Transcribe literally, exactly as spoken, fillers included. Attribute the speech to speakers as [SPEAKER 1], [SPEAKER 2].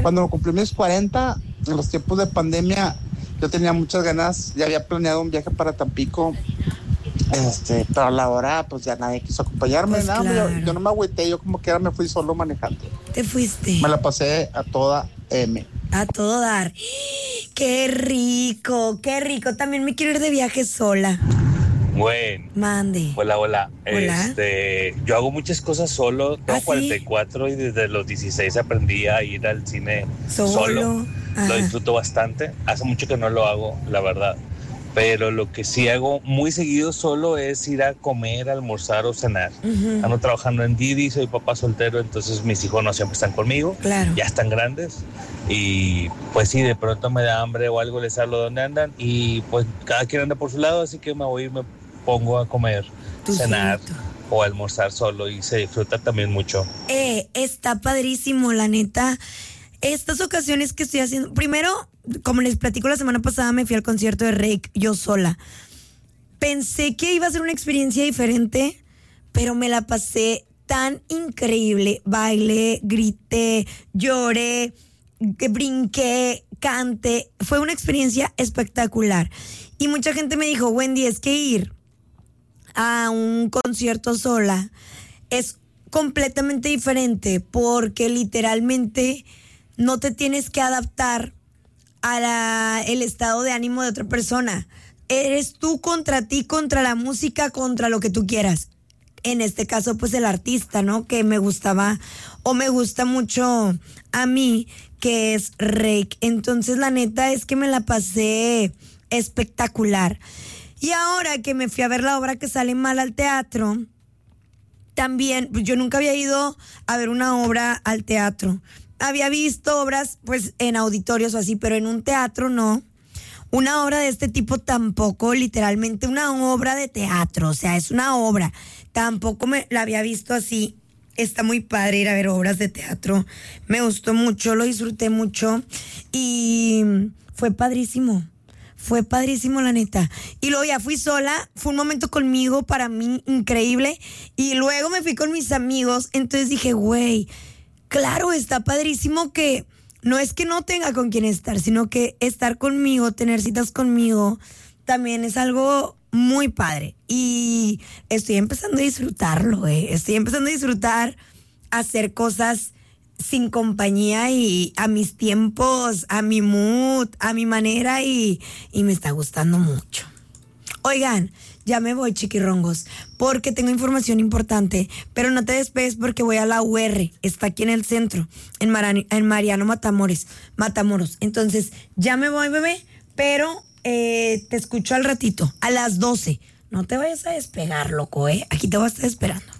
[SPEAKER 1] Cuando me cumplí mis cuarenta, en los tiempos de pandemia, yo tenía muchas ganas, ya había planeado un viaje para Tampico, este, pero a la hora, pues ya nadie quiso acompañarme,
[SPEAKER 2] Pues
[SPEAKER 1] nada,
[SPEAKER 2] claro.
[SPEAKER 1] yo, yo no me agüité, yo como quiera me fui solo manejando.
[SPEAKER 2] Te fuiste.
[SPEAKER 1] Me la pasé a toda M.
[SPEAKER 2] A todo dar. Qué rico, qué rico. También me quiero ir de viaje sola.
[SPEAKER 3] Bueno,
[SPEAKER 2] Mande.
[SPEAKER 3] hola, hola.
[SPEAKER 2] Hola.
[SPEAKER 3] Este, yo hago muchas cosas solo. Tengo
[SPEAKER 2] ¿Ah, sí?
[SPEAKER 3] cuarenta y cuatro y desde los dieciséis aprendí a ir al cine
[SPEAKER 2] Solo.
[SPEAKER 3] solo.
[SPEAKER 2] Ajá.
[SPEAKER 3] Lo disfruto bastante. Hace mucho que no lo hago, la verdad. Pero lo que sí hago muy seguido solo es ir a comer, almorzar o cenar.
[SPEAKER 2] Ujú.
[SPEAKER 3] Ando trabajando en Didi, soy papá soltero, entonces mis hijos no siempre están conmigo.
[SPEAKER 2] Claro.
[SPEAKER 3] Ya están grandes. Y pues sí, de pronto me da hambre o algo, les hablo dónde andan. Y pues cada quien anda por su lado, así que me voy y me pongo a comer,
[SPEAKER 2] Tú
[SPEAKER 3] cenar
[SPEAKER 2] solito.
[SPEAKER 3] o almorzar solo y se disfruta también mucho.
[SPEAKER 2] Eh, está padrísimo, la neta. Estas ocasiones que estoy haciendo, primero, como les platico la semana pasada, me fui al concierto de Reik yo sola. Pensé que iba a ser una experiencia diferente, pero me la pasé tan increíble. Bailé, grité, lloré, brinqué, canté. Fue una experiencia espectacular. Y mucha gente me dijo, Wendy, es que ir a un concierto sola es completamente diferente porque literalmente no te tienes que adaptar a la, el estado de ánimo de otra persona. Eres tú contra ti, contra la música, contra lo que tú quieras. En este caso, pues el artista, ¿no? Que me gustaba o me gusta mucho a mí, que es Reik. Entonces, la neta es que me la pasé espectacular. Y ahora que me fui a ver la obra que sale mal al teatro, también, pues yo nunca había ido a ver una obra al teatro. Había visto obras, pues, en auditorios o así, pero en un teatro no. Una obra de este tipo tampoco, literalmente una obra de teatro, o sea, es una obra. Tampoco me la había visto así. Está muy padre ir a ver obras de teatro. Me gustó mucho, lo disfruté mucho y fue padrísimo. Fue padrísimo, la neta. Y luego ya fui sola, fue un momento conmigo para mí increíble. Y luego me fui con mis amigos, entonces dije, güey, claro, está padrísimo que no es que no tenga con quién estar, sino que estar conmigo, tener citas conmigo, también es algo muy padre. Y estoy empezando a disfrutarlo, eh. Estoy empezando a disfrutar hacer cosas sin compañía y a mis tiempos, a mi mood, a mi manera y, y me está gustando mucho. Oigan, ya me voy, chiquirrongos, porque tengo información importante, pero no te despegues porque voy a la U R, está aquí en el centro, en, Marani, en Mariano Matamoros, Matamoros. Entonces, ya me voy, bebé, pero eh, te escucho al ratito, a las doce. No te vayas a despegar, loco, ¿eh? Aquí te voy a estar esperando.